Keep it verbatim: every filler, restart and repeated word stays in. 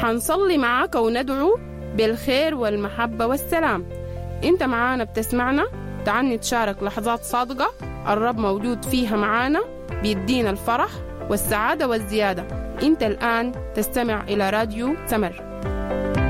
وحنصلي معاك وندعو بالخير والمحبة والسلام. انت معانا بتسمعنا، تعال نتشارك لحظات صادقة الرب موجود فيها معانا، بيدينا الفرح والسعادة والزيادة. انت الآن تستمع إلى راديو سمر.